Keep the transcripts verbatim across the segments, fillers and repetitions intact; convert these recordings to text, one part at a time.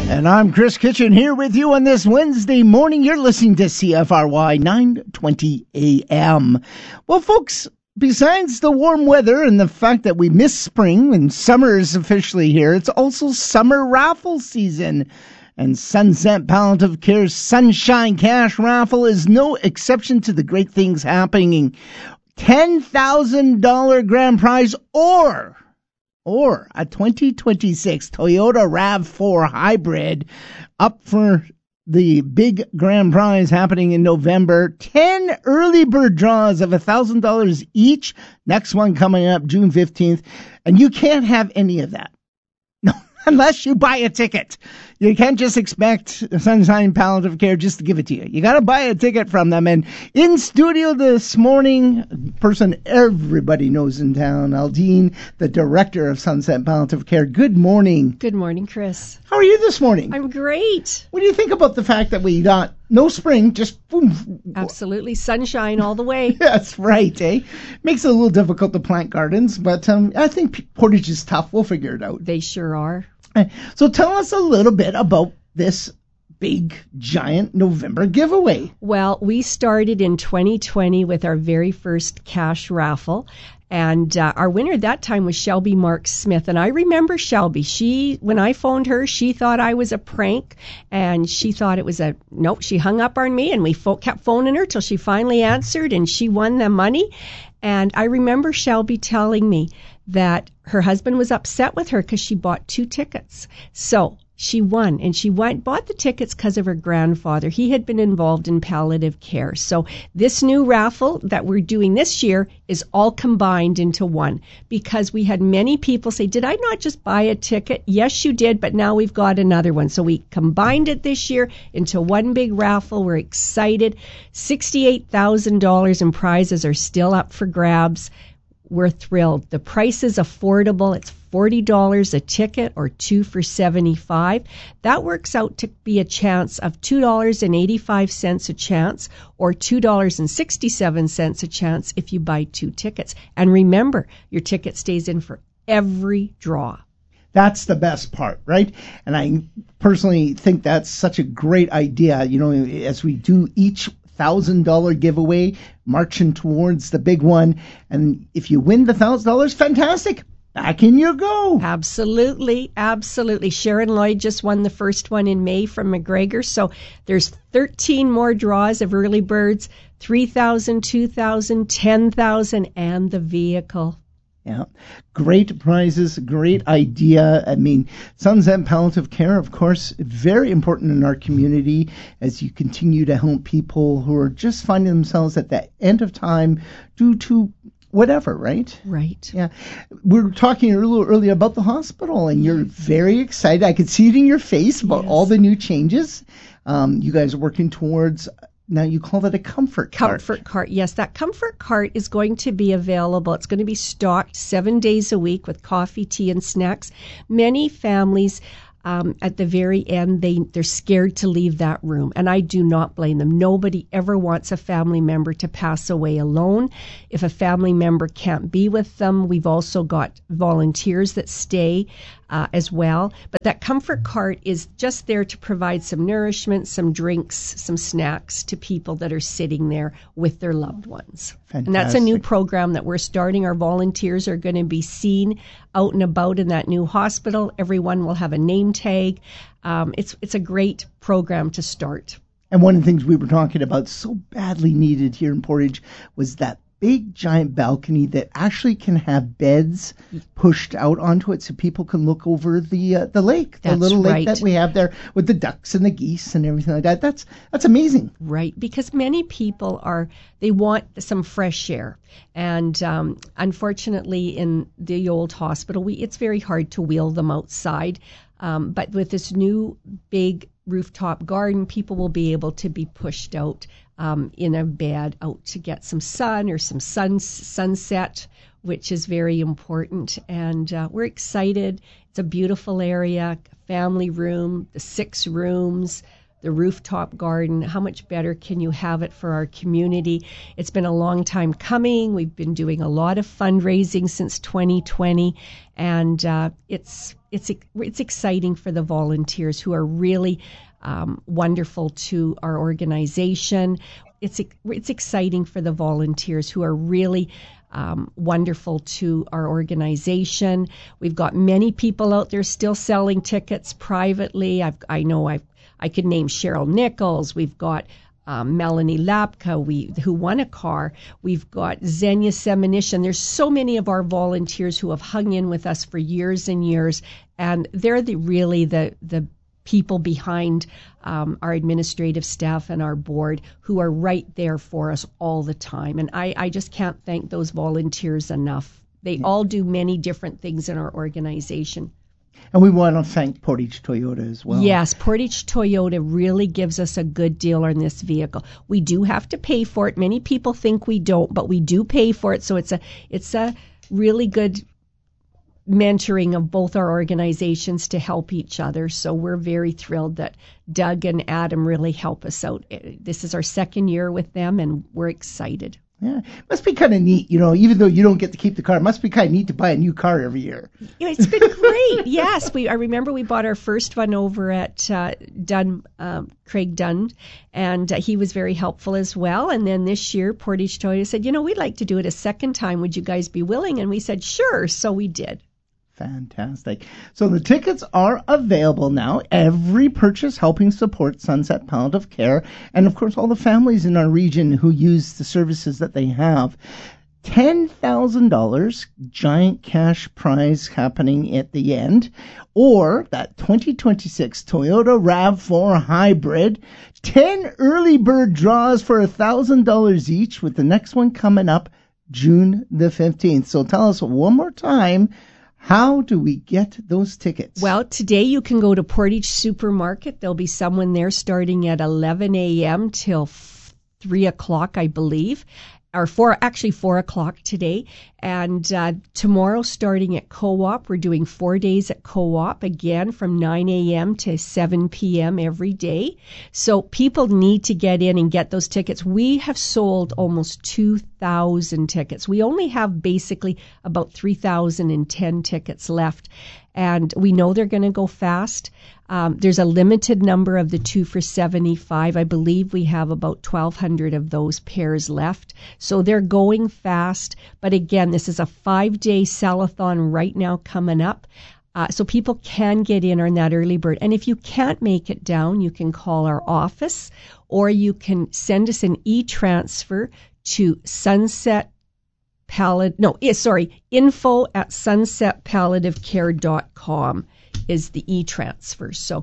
And I'm Chris Kitchen here with you on this Wednesday morning. You're listening to C F R Y nine twenty A M. Well, folks, besides the warm weather and the fact that we miss spring and summer is officially here, it's also summer raffle season. And Sunset Palliative Care's Sunshine Cash Raffle is no exception to the great things happening. ten thousand dollars grand prize or... or a twenty twenty-six Toyota RAV four Hybrid up for the big grand prize happening in November. ten early bird draws of one thousand dollars each. Next one coming up June fifteenth. And you can't have any of that. No, unless you buy a ticket. You can't just expect Sunshine Palliative Care just to give it to you. You got to buy a ticket from them. And in studio this morning, a person everybody knows in town, Aldine, the director of Sunset Palliative Care. Good morning. Good morning, Chris. How are you this morning? I'm great. What do you think about the fact that we got no spring, just boom? Absolutely. Sunshine all the way. That's right, eh? Makes it a little difficult to plant gardens, but um, I think Portage is tough. We'll figure it out. They sure are. So tell us a little bit about this big, giant November giveaway. Well, we started in twenty twenty with our very first cash raffle. And uh, our winner that time was Shelby Mark Smith. And I remember Shelby. She, when I phoned her, she thought I was a prank. And she thought it was a, nope, she hung up on me. And we fo- kept phoning her till she finally answered. And she won the money. And I remember Shelby telling me that her husband was upset with her because she bought two tickets. So she won, and she went, bought the tickets because of her grandfather. He had been involved in palliative care. So this new raffle that we're doing this year is all combined into one, because we had many people say, did I not just buy a ticket? Yes, you did, but now we've got another one. So we combined it this year into one big raffle. We're excited. sixty-eight thousand dollars in prizes are still up for grabs. We're thrilled. The price is affordable. It's forty dollars a ticket or two for seventy-five dollars. That works out to be a chance of two dollars and eighty-five cents a chance or two dollars and sixty-seven cents a chance if you buy two tickets. And remember, your ticket stays in for every draw. That's the best part, right? And I personally think that's such a great idea. You know, as we do each thousand dollar giveaway, marching towards the big one. And if you win the thousand dollars, fantastic. Back in you go. Absolutely. Absolutely. Sharon Lloyd just won the first one in May from McGregor. So there's thirteen more draws of early birds, three thousand, two thousand, ten thousand, and the vehicle. Yeah, great prizes, great idea. I mean, Sunset Palliative Care, of course, very important in our community as you continue to help people who are just finding themselves at the end of time due to whatever, right? Right. Yeah. We were talking a little earlier about the hospital, and you're very excited. I could see it in your face about Yes. all the new changes. Um, you guys are working towards... Now, you call that a comfort cart. Comfort cart, yes. That comfort cart is going to be available. It's going to be stocked seven days a week with coffee, tea, and snacks. Many families, um, at the very end, they, they're scared to leave that room. And I do not blame them. Nobody ever wants a family member to pass away alone. If a family member can't be with them, we've also got volunteers that stay Uh, as well. But that comfort cart is just there to provide some nourishment, some drinks, some snacks to people that are sitting there with their loved ones. Fantastic. And that's a new program that we're starting. Our volunteers are going to be seen out and about in that new hospital. Everyone will have a name tag. Um, it's it's a great program to start. And one of the things we were talking about so badly needed here in Portage was that big giant balcony that actually can have beds pushed out onto it so people can look over the uh, the lake, the That's little lake right. that we have there with the ducks and the geese and everything like that. That's that's amazing. Right, because many people are, they want some fresh air. And um, unfortunately, in the old hospital, we it's very hard to wheel them outside. Um, but with this new big rooftop garden, people will be able to be pushed out um, in a bed out to get some sun or some sun sunset, which is very important. And uh, we're excited. It's a beautiful area, family room, the six rooms, the rooftop garden. How much better can you have it for our community? It's been a long time coming. We've been doing a lot of fundraising since twenty twenty, and uh, it's it's it's exciting for the volunteers who are really um, wonderful to our organization. It's it's exciting for the volunteers who are really Um, wonderful to our organization. We've got many people out there still selling tickets privately. I've, I know I've, I could name Cheryl Nichols. We've got um, Melanie Lapka, we, who won a car. We've got Xenia Semenishin. There's so many of our volunteers who have hung in with us for years and years, and they're the really the the people behind um, our administrative staff and our board who are right there for us all the time. And I, I just can't thank those volunteers enough. They all do many different things in our organization. And we want to thank Portage Toyota as well. Yes, Portage Toyota really gives us a good deal on this vehicle. We do have to pay for it. Many people think we don't, but we do pay for it. So it's a it's a really good mentoring of both our organizations to help each other. So we're very thrilled that Doug and Adam really help us out. This is our second year with them, and we're excited. Yeah, must be kind of neat, you know, even though you don't get to keep the car, it must be kind of neat to buy a new car every year. It's been great. Yes, we. I remember we bought our first one over at uh, Dunn, um, Craig Dunn, and uh, he was very helpful as well. And then this year, Portage Toyota said, you know, we'd like to do it a second time. Would you guys be willing? And we said, sure. So we did. Fantastic. So the tickets are available now. Every purchase helping support Sunset Palliative Care, and of course all the families in our region who use the services that they have. ten thousand dollars giant cash prize happening at the end, or that twenty twenty-six Toyota RAV four Hybrid. ten early bird draws for one thousand dollars each, with the next one coming up June the fifteenth. So tell us one more time, how do we get those tickets? Well, today you can go to Portage Supermarket. There'll be someone there starting at eleven a.m. till three o'clock, I believe. Or four, actually four o'clock today. And uh, tomorrow, starting at Co-op, we're doing four days at Co-op, again from nine a.m. to seven p.m. every day. So people need to get in and get those tickets. We have sold almost two thousand tickets. We only have basically about three thousand ten tickets left. And we know they're going to go fast. Um, there's a limited number of the two for seventy-five. I believe we have about twelve hundred of those pairs left. So they're going fast. But again, this is a five-day sell-a-thon right now coming up. Uh, so people can get in on that early bird. And if you can't make it down, you can call our office, or you can send us an e-transfer to Sunset Palliative, no, sorry, info at sunset palliative care dot com is the e-transfer. So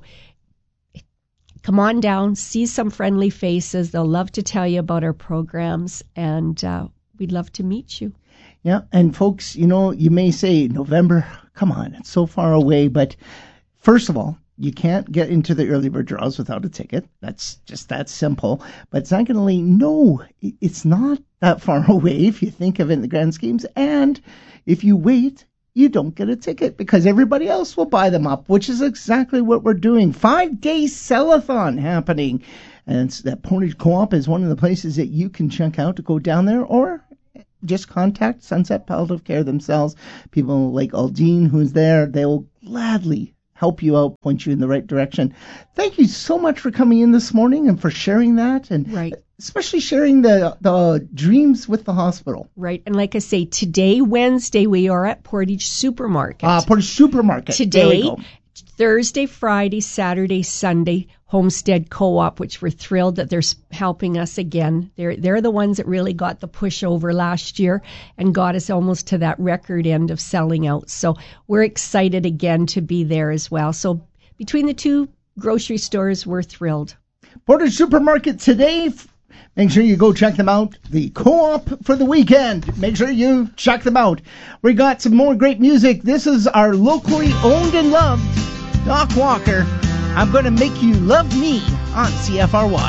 come on down, see some friendly faces. They'll love to tell you about our programs, and uh, we'd love to meet you. Yeah, and folks, you know, you may say, November, come on, it's so far away. But first of all, you can't get into the early bird draws without a ticket. That's just that simple. But secondly, no, it's not that far away if you think of it in the grand schemes. And if you wait, you don't get a ticket because everybody else will buy them up, which is exactly what we're doing. Five-day sell-a-thon happening. And it's that Portage Co-op is one of the places that you can check out to go down there, or just contact Sunset Palliative Care themselves. People like Aldine, who's there, they'll gladly help you out, point you in the right direction. Thank you so much for coming in this morning and for sharing that, and right. especially sharing the the dreams with the hospital. Right, and like I say, today, Wednesday, we are at Portage Supermarket. Ah, uh, Portage Supermarket. Today, Thursday, Friday, Saturday, Sunday, Homestead Co-op, which we're thrilled that they're helping us again. They're they're the ones that really got the push over last year and got us almost to that record end of selling out. So we're excited again to be there as well. So between the two grocery stores, we're thrilled. Portage Supermarket today. Make sure you go check them out. The Co-op for the weekend. Make sure you check them out. We got some more great music. This is our locally owned and loved Doc Walker. I'm going to make you love me on C F R Y.